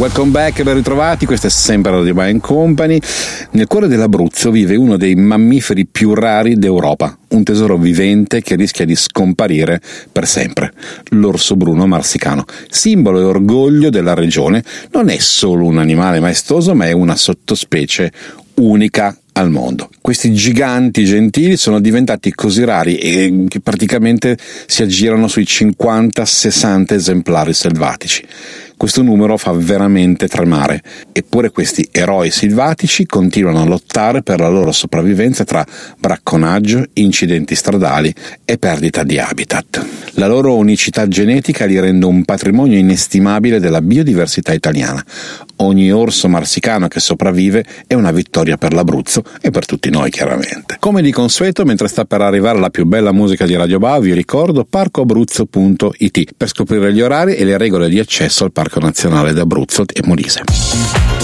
Welcome back, ben ritrovati, questa è sempre Radio Bye & Company. Nel cuore dell'Abruzzo vive uno dei mammiferi più rari d'Europa, un tesoro vivente che rischia di scomparire per sempre, l'orso bruno marsicano, simbolo e orgoglio della regione. Non è solo un animale maestoso, ma è una sottospecie unica al mondo. Questi giganti gentili sono diventati così rari e che praticamente si aggirano sui 50-60 esemplari selvatici. Questo numero fa veramente tremare, eppure questi eroi selvatici continuano a lottare per la loro sopravvivenza tra bracconaggio, incidenti stradali e perdita di habitat. La loro unicità genetica li rende un patrimonio inestimabile della biodiversità italiana. Ogni orso marsicano che sopravvive è una vittoria per l'Abruzzo e per tutti noi, chiaramente. Come di consueto, mentre sta per arrivare la più bella musica di Radio Bye, vi ricordo parcoabruzzo.it per scoprire gli orari e le regole di accesso al Parco Nazionale d'Abruzzo e Molise.